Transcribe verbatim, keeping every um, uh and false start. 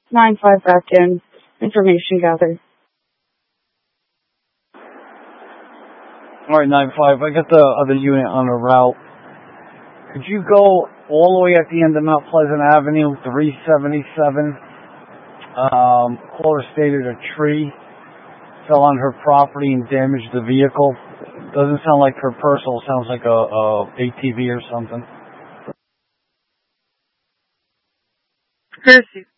nine five back in. Information gathered. Alright, nine five, I got the other unit on the route. Could you go all the way at the end of Mount Pleasant Avenue, three seventy-seven? Um, caller stated a tree fell on her property and damaged the vehicle. Doesn't sound like her personal, sounds like a, a A T V or something. Courtesy